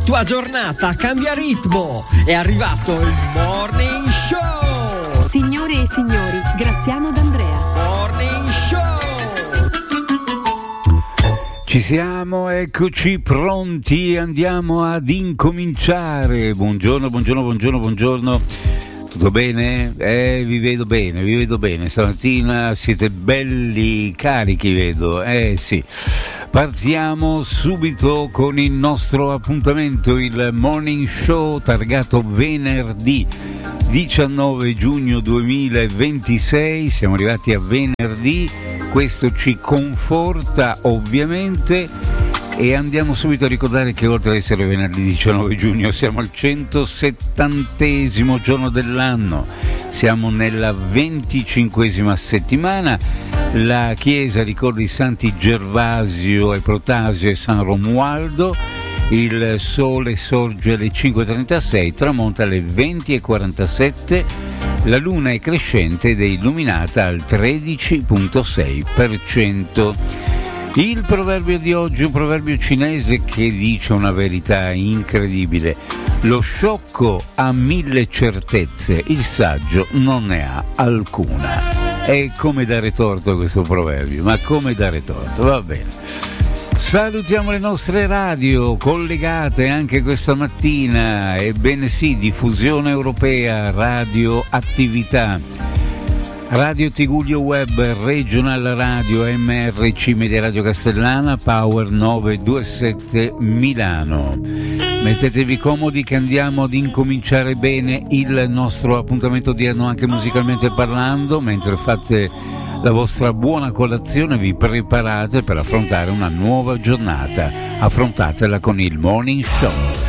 tua giornata cambia ritmo. È arrivato il Morning Show. Signore e signori, Graziano D'Andrea. Morning Show. Ci siamo, eccoci pronti, andiamo ad incominciare. Buongiorno. Tutto bene? Vi vedo bene. Stamattina siete belli carichi, vedo. Sì. Partiamo subito con il nostro appuntamento, il Morning Show targato venerdì 19 giugno 2026. Siamo arrivati a venerdì, questo ci conforta ovviamente, e andiamo subito a ricordare che oltre ad essere venerdì 19 giugno siamo al 170° giorno dell'anno, siamo nella 25ª settimana. La chiesa ricorda i santi Gervasio e Protasio e San Romualdo. Il sole sorge alle 5:36, tramonta alle 20:47, la luna è crescente ed è illuminata al 13,6%. Il proverbio di oggi è un proverbio cinese che dice una verità incredibile: lo sciocco ha 1000 certezze, il saggio non ne ha alcuna. È come dare torto a questo proverbio, ma come dare torto, va bene. Salutiamo le nostre radio collegate anche questa mattina, ebbene sì, diffusione europea, radio attività, Radio Tigullio Web, Regional Radio, MRC Media Radio Castellana, Power 927 Milano. Mettetevi comodi che andiamo ad incominciare bene il nostro appuntamento odierno anche musicalmente parlando. Mentre fate la vostra buona colazione vi preparate per affrontare una nuova giornata. Affrontatela con il Morning Show.